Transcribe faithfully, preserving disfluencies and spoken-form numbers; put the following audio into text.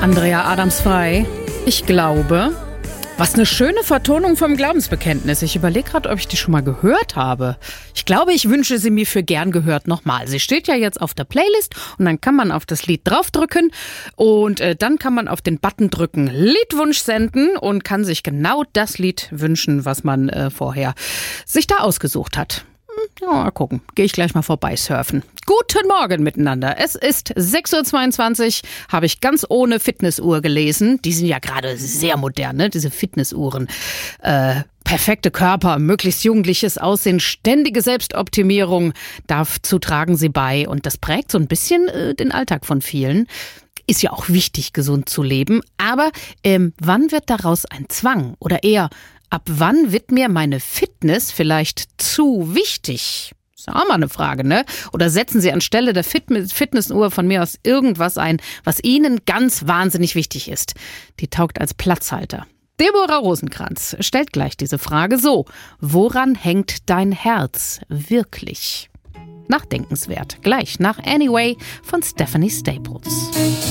Andrea Adams-Frei. Ich glaube, was eine schöne Vertonung vom Glaubensbekenntnis. Ich überlege gerade, ob ich die schon mal gehört habe. Ich glaube, ich wünsche sie mir für gern gehört nochmal. Sie steht ja jetzt auf der Playlist und dann kann man auf das Lied draufdrücken und äh, dann kann man auf den Button drücken, Liedwunsch senden und kann sich genau das Lied wünschen, was man äh, vorher sich da ausgesucht hat. Ja, mal gucken. Gehe ich gleich mal vorbei surfen. Guten Morgen miteinander. Es ist sechs Uhr zweiundzwanzig, habe ich ganz ohne Fitnessuhr gelesen. Die sind ja gerade sehr modern, ne? Diese Fitnessuhren. Äh, perfekte Körper, möglichst jugendliches Aussehen, ständige Selbstoptimierung. Dazu tragen sie bei. Und das prägt so ein bisschen äh, den Alltag von vielen. Ist ja auch wichtig, gesund zu leben. Aber ähm, wann wird daraus ein Zwang? Oder eher, ab wann wird mir meine Fitness vielleicht zu wichtig? Ist ja auch mal eine Frage, ne? Oder setzen Sie anstelle der Fitnessuhr von mir aus irgendwas ein, was Ihnen ganz wahnsinnig wichtig ist. Die taugt als Platzhalter. Deborah Rosenkranz stellt gleich diese Frage so: Woran hängt dein Herz wirklich? Nachdenkenswert. Gleich nach Anyway von Stephanie Staples.